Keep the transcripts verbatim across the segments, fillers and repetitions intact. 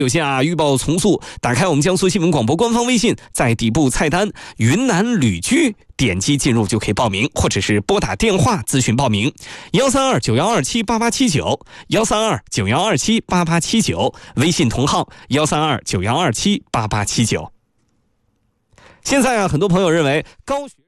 有线啊，预报从速，打开我们江苏新闻广播官方微信，在底部菜单云南旅居点击进入就可以报名，或者是拨打电话咨询报名幺三二九幺二七八八七九幺三二九幺二七八八七九，微信同号幺三二九幺二七八八七九。现在啊，很多朋友认为高学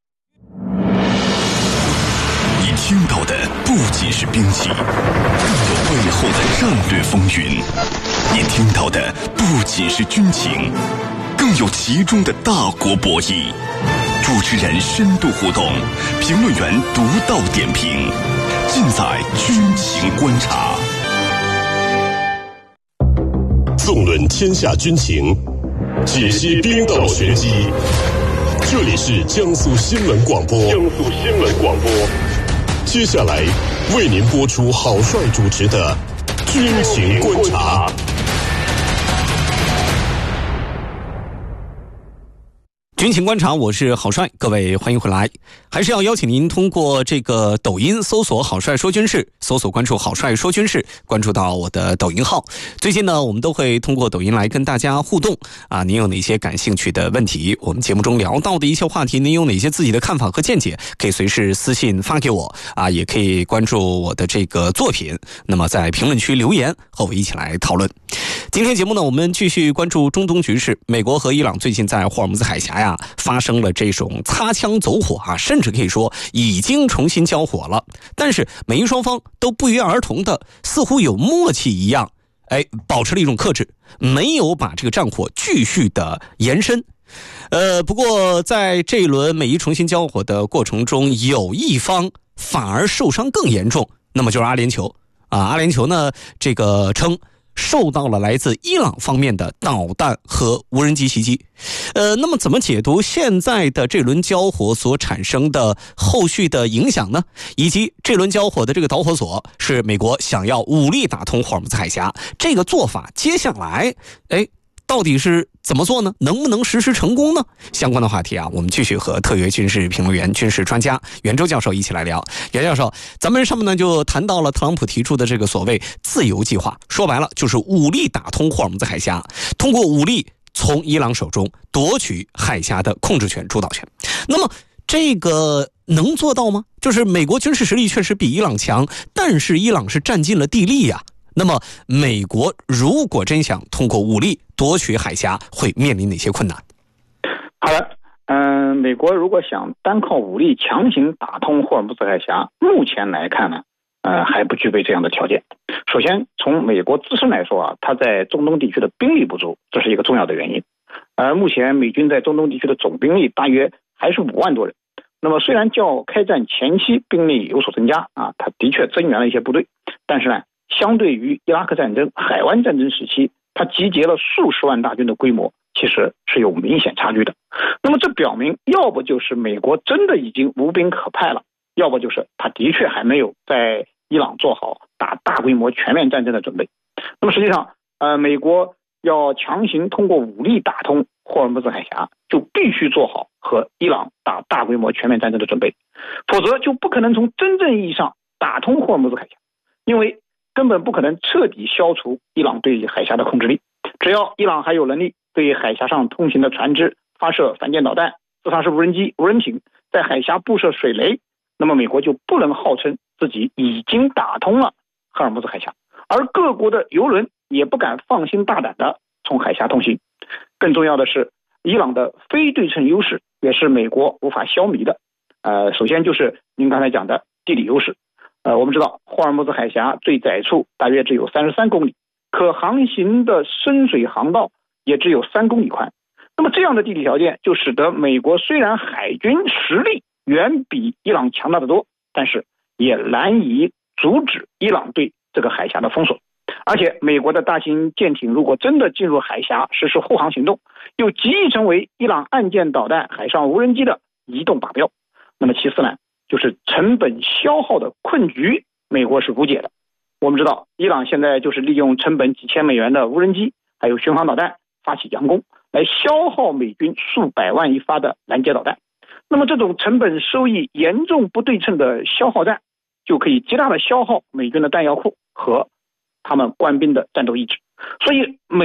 你听到的不仅是兵器，更有背后的战略风云；你听到的不仅是军情，更有其中的大国博弈。主持人深度互动，评论员独到点评，尽在军情观察。 纵论天下军情，解析兵道玄机。这里是江苏新闻广播。江苏新闻广播。接下来为您播出郝帅主持的军情观察。 军情观察，我是郝帅，各位欢迎回来。还是要邀请您通过这个抖音搜索郝帅说军事，搜索关注郝帅说军事，关注到我的抖音号。最近呢，我们都会通过抖音来跟大家互动啊，您有哪些感兴趣的问题，我们节目中聊到的一些话题，您有哪些自己的看法和见解，可以随时私信发给我啊，也可以关注我的这个作品，那么在评论区留言和我一起来讨论。今天节目呢，我们继续关注中东局势。美国和伊朗最近在霍尔木兹海峡呀发生了这种擦枪走火啊，甚至可以说已经重新交火了。但是美伊双方都不约而同的，似乎有默契一样，哎，保持了一种克制，没有把这个战火继续的延伸。呃，不过在这一轮美伊重新交火的过程中，有一方反而受伤更严重，那么就是阿联酋啊。阿联酋呢，这个称受到了来自伊朗方面的导弹和无人机袭击。呃，那么怎么解读现在的这轮交火所产生的后续的影响呢？以及这轮交火的这个导火索是美国想要武力打通霍尔木兹海峡，这个做法接下来哎到底是怎么做呢？能不能实施成功呢？相关的话题啊，我们继续和特约军事评论员、军事专家袁周教授一起来聊。袁教授，咱们上面呢就谈到了特朗普提出的这个所谓自由计划，说白了就是武力打通霍尔木兹海峡，通过武力从伊朗手中夺取海峡的控制权、主导权。那么这个能做到吗？就是美国军事实力确实比伊朗强，但是伊朗是占尽了地利呀、啊。那么美国如果真想通过武力夺取海峡，会面临哪些困难？ 好的，嗯、呃，美国如果想单靠武力强行打通霍尔木兹海峡，目前来看呢，呃，还不具备这样的条件。首先，从美国自身来说啊，它在中东地区的兵力不足，这是一个重要的原因。而、呃、目前美军在中东地区的总兵力大约还是五万多人。那么虽然较开战前期兵力有所增加啊，它的确增援了一些部队，但是呢，相对于伊拉克战争、海湾战争时期，它集结了数十万大军的规模，其实是有明显差距的。那么这表明，要不就是美国真的已经无兵可派了，要不就是他的确还没有在伊朗做好打大规模全面战争的准备。那么实际上，呃，美国要强行通过武力打通霍尔木兹海峡，就必须做好和伊朗打大规模全面战争的准备，否则就不可能从真正意义上打通霍尔木兹海峡，因为根本不可能彻底消除伊朗对海峡的控制力。只要伊朗还有能力对海峡上通行的船只发射反舰导弹、自杀式无人机、无人艇，在海峡布设水雷，那么美国就不能号称自己已经打通了赫尔木兹海峡，而各国的油轮也不敢放心大胆的从海峡通行。更重要的是，伊朗的非对称优势也是美国无法消弭的。呃，首先就是您刚才讲的地理优势。呃，我们知道霍尔木兹海峡最窄处大约只有三十三公里，可航行的深水航道也只有三公里宽。那么这样的地理条件就使得美国虽然海军实力远比伊朗强大得多，但是也难以阻止伊朗对这个海峡的封锁。而且美国的大型舰艇如果真的进入海峡实施护航行动，又极易成为伊朗岸舰导弹、海上无人机的移动靶标。那么其次呢，就是成本消耗的困局，美国是无解的。我们知道伊朗现在就是利用成本几千美元的无人机还有巡航导弹发起佯攻，来消耗美军数百万一发的拦截导弹。那么这种成本收益严重不对称的消耗战，就可以极大的消耗美军的弹药库和他们官兵的战斗意志。所以美